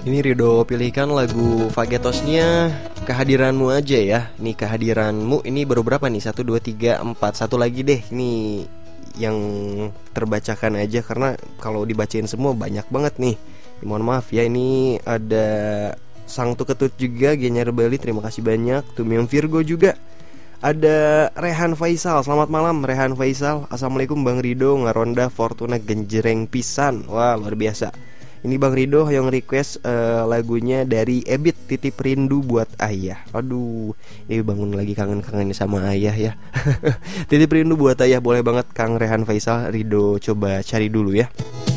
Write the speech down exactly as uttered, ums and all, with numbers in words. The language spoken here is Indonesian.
Ini Rido pilihkan lagu Fagetosnya Kehadiranmu aja ya. Nih kehadiranmu ini baru berapa nih? Satu, dua, tiga, empat. Satu lagi deh. Ini yang terbacakan aja, karena kalau dibacain semua banyak banget nih. Mohon maaf ya. Ini ada Sang Tuketut juga, Genya Rebeli, terima kasih banyak. Tumium Virgo juga. Ada Rehan Faisal, selamat malam Rehan Faisal. Assalamualaikum Bang Rido, ngaronda Fortuna genjreng pisan. Wah luar biasa. Ini Bang Rido yang request uh, lagunya dari Ebit, Titip Rindu Buat Ayah. Aduh, ini bangun lagi kangen-kangen sama ayah ya. Titip Rindu Buat Ayah, boleh banget Kang Rehan Faisal. Rido coba cari dulu ya.